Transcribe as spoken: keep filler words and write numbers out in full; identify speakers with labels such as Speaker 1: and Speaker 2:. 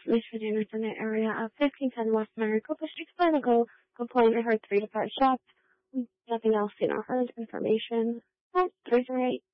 Speaker 1: Police for the internet area of fifteen ten West Maricopa Street, Glencoe. Complaint I heard three to five shots. Nothing else seen or heard. Information. Oh, three three eight.